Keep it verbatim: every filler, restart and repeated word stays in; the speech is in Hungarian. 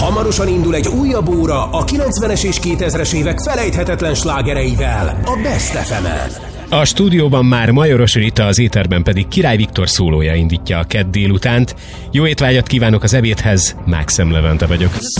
Hamarosan indul egy újabb óra a kilencvenes és kétezres évek felejthetetlen slágereivel a Best ef emen. A stúdióban már Majoros Rita, az éterben pedig Király Viktor szólója indítja a kedd délutánt. Jó étvágyat kívánok az ebédhez, Mákszem Levente vagyok.